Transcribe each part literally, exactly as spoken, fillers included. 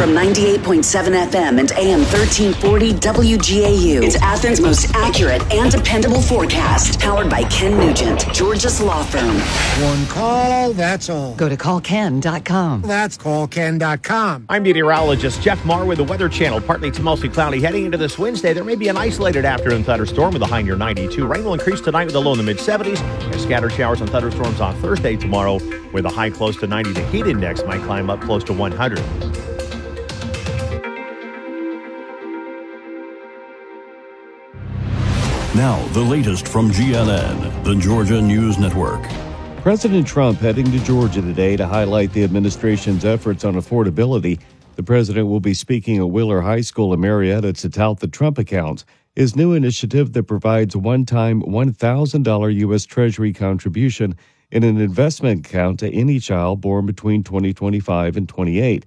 From ninety-eight point seven F M and A M thirteen forty W G A U. It's Athens' most accurate and dependable forecast. Powered by Ken Nugent, Georgia's law firm. One call, that's all. Go to call ken dot com. That's call ken dot com. I'm meteorologist Jeff Marr with the Weather Channel. Partly to mostly cloudy heading into this Wednesday. There may be an isolated afternoon thunderstorm with a high near ninety-two. Rain will increase tonight with a low in the mid-seventies. And scattered showers and thunderstorms on Thursday tomorrow with a high close to ninety. The heat index might climb up close to one hundred. Now, the latest from G N N, the Georgia News Network. President Trump heading to Georgia today to highlight the administration's efforts on affordability. The president will be speaking at Wheeler High School in Marietta to tout the Trump account, his new initiative that provides a one-time one thousand dollars U S. Treasury contribution in an investment account to any child born between twenty twenty-five and twenty-eight.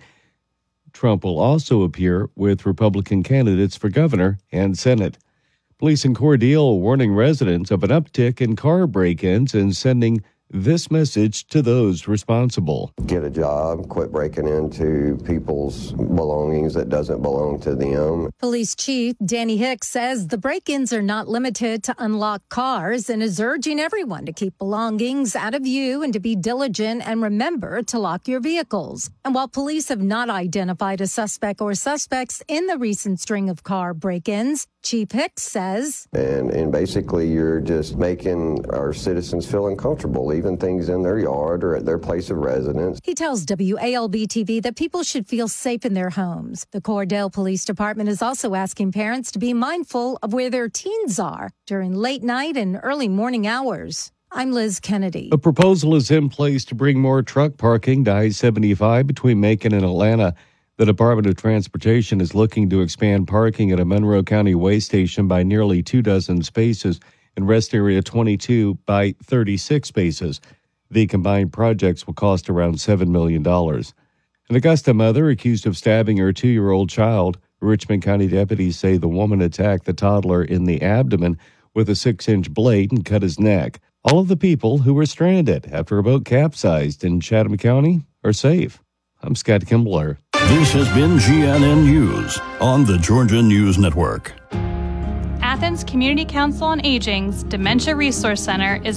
Trump will also appear with Republican candidates for governor and Senate. Police in Cordele warning residents of an uptick in car break-ins and sending this message to those responsible. Get a job, quit breaking into people's belongings that doesn't belong to them. Police Chief Danny Hicks says the break-ins are not limited to unlocked cars and is urging everyone to keep belongings out of view and to be diligent and remember to lock your vehicles. And while police have not identified a suspect or suspects in the recent string of car break-ins, Chief Hicks says, And, and basically you're just making our citizens feel uncomfortable, leaving things in their yard or at their place of residence. He tells W A L B T V that people should feel safe in their homes. The Cordele Police Department is also asking parents to be mindful of where their teens are during late night and early morning hours. I'm Liz Kennedy. A proposal is in place to bring more truck parking to I seventy-five between Macon and Atlanta. The Department of Transportation is looking to expand parking at a Monroe County way station by nearly two dozen spaces and rest area twenty-two by thirty-six spaces. The combined projects will cost around seven million dollars. An Augusta mother accused of stabbing her two-year-old child. Richmond County deputies say the woman attacked the toddler in the abdomen with a six-inch blade and cut his neck. All of the people who were stranded after a boat capsized in Chatham County are safe. I'm Scott Kimbler. This has been G N N News on the Georgia News Network. Athens Community Council on Aging's Dementia Resource Center is